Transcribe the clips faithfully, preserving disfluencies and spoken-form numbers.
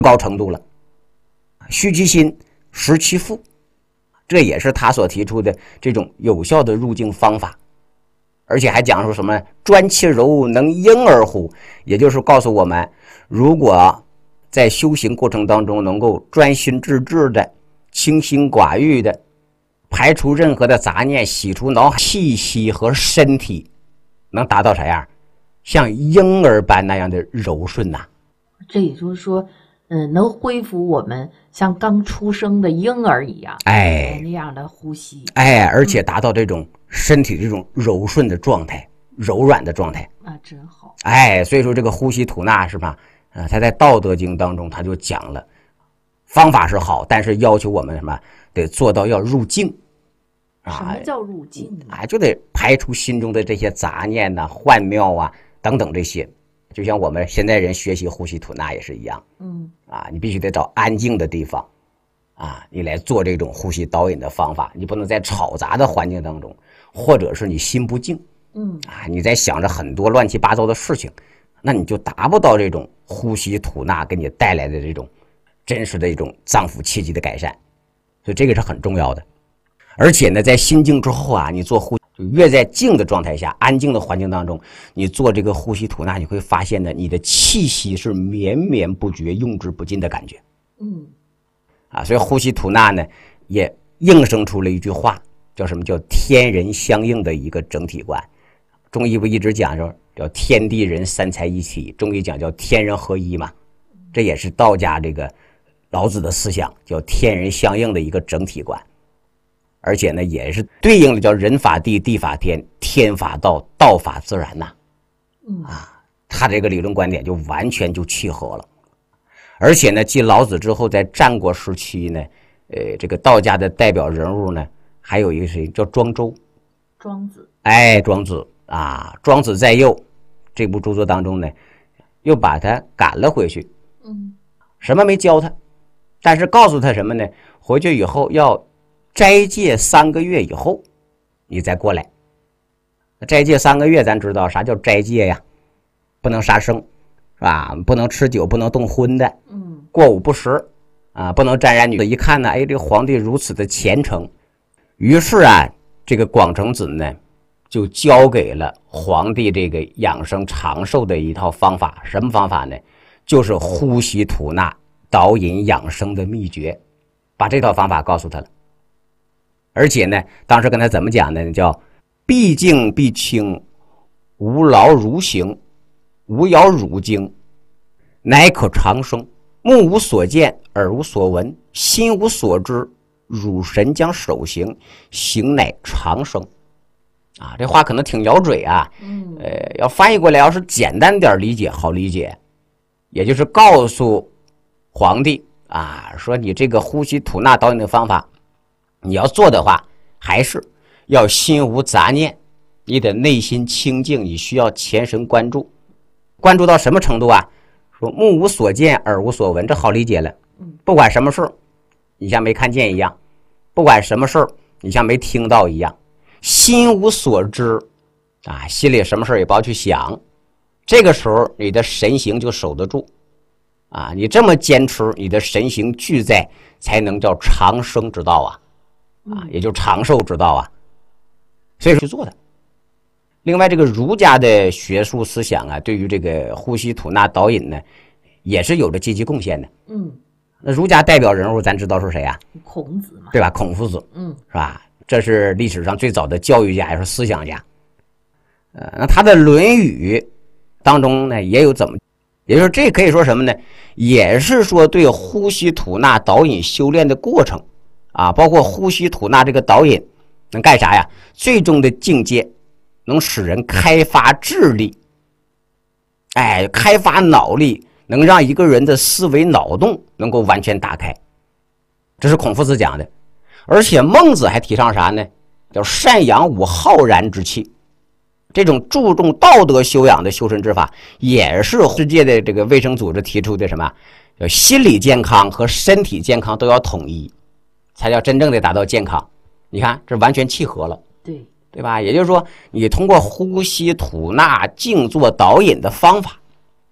高程度了。虚其心，实其腹，这也是他所提出的这种有效的入境方法。而且还讲述什么专其柔能婴儿乎，也就是告诉我们，如果在修行过程当中能够专心致志的、清心寡欲的排除任何的杂念，洗除脑海气息和身体，能达到啥样？像婴儿般那样的柔顺呐、啊。 这也就是说，嗯，能恢复我们像刚出生的婴儿一样， 哎， 那样的呼吸， 哎，而且达到这种身体这种柔顺的状态、柔软的状态啊，真好。 哎，所以说这个呼吸吐纳是吧？啊，他在《道德经》当中他就讲了，方法是好，但是要求我们什么？得做到要入境。 啊、什么叫入境啊？就得排除心中的这些杂念呐、啊、幻妙啊等等这些。就像我们现在人学习呼吸吐纳也是一样， 嗯， 啊，你必须得找安静的地方，啊，你来做这种呼吸导引的方法，你不能在吵杂的环境当中，或者是你心不静， 嗯， 啊，你在想着很多乱七八糟的事情，那你就达不到这种呼吸吐纳给你带来的这种真实的一种脏腑气机的改善，所以这个是很重要的。而且呢，在心静之后啊，你做呼就越在静的状态下、安静的环境当中，你做这个呼吸吐纳，你会发现呢，你的气息是绵绵不绝、用之不尽的感觉。 嗯， 啊，所以呼吸吐纳呢，也应生出了一句话，叫什么？叫天人相应的一个整体观。中医不一直讲说叫天地人三才一体，中医讲叫天人合一嘛，这也是道家这个老子的思想，叫天人相应的一个整体观。而且呢，也是对应的叫人法地，地法天，天法道，道法自然呐、 嗯。 啊，他这个理论观点就完全就契合了。而且呢，继老子之后，在战国时期呢，呃，这个道家的代表人物呢，还有一个谁叫庄周？ 庄子。 哎，庄子啊，庄子在右这部著作当中呢，又把他赶了回去。 嗯。 什么没教他，但是告诉他什么呢？回去以后要斋戒三个月以后，你再过来。斋戒三个月，咱知道啥叫斋戒呀？不能杀生，是吧？不能吃酒，不能动荤的， 嗯， 过午不食，啊，不能沾染女的。一看呢，哎，这个皇帝如此的虔诚，于是啊，这个广成子呢，就交给了皇帝这个养生长寿的一套方法。什么方法呢？就是呼吸吐纳、导引养生的秘诀，把这套方法告诉他了。而且呢，当时跟他怎么讲呢？叫必静必清，无劳如行，无扰汝经，乃可长生。目无所见，耳无所闻，心无所知，汝神将守行，行乃长生。啊，这话可能挺摇嘴啊， 嗯， 呃，要翻译过来，要是简单点理解，好理解，也就是告诉皇帝啊，说你这个呼吸吐纳导引的方法，你要做的话，还是要心无杂念，你的内心清净，你需要全神贯注，关注到什么程度啊？说目无所见，耳无所闻，这好理解了。不管什么事你像没看见一样；不管什么事你像没听到一样；心无所知，啊，心里什么事也不要去想。这个时候，你的神行就守得住。啊，你这么坚持，你的神行俱在，才能叫长生之道啊。啊，也就长寿之道啊，所以去做的。另外，这个儒家的学术思想啊，对于这个呼吸吐纳导引呢，也是有着积极贡献的。 嗯， 那儒家代表人物，咱知道是谁啊？ 孔子嘛， 对吧？孔夫子， 嗯， 是吧？这是历史上最早的教育家，也是思想家。呃，那他的《论语》当中呢，也有怎么，也就是这可以说什么呢？也是说对呼吸吐纳导引修炼的过程。啊，包括呼吸吐纳这个导引能干啥呀？最终的境界能使人开发智力，哎，开发脑力，能让一个人的思维脑洞能够完全打开。这是孔夫子讲的。而且孟子还提倡啥呢？叫善养吾浩然之气。这种注重道德修养的修身之法，也是世界的这个卫生组织提出的什么？叫心理健康和身体健康都要统一，才叫真正的达到健康。你看，这完全契合了， 对对吧？也就是说，你通过呼吸吐纳静坐导引的方法，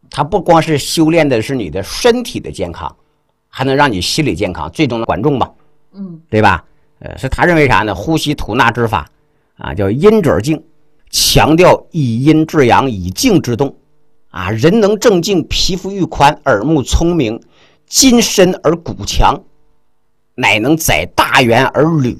它不光是修炼的是你的身体的健康，还能让你心理健康，最终的管仲吧， 嗯， 对吧？呃，是他认为啥呢？呼吸吐纳之法啊，叫阴者静，强调以阴制阳，以静制动啊。人能正静，皮肤愈宽，耳目聪明，筋深而骨强，乃能载大圆而履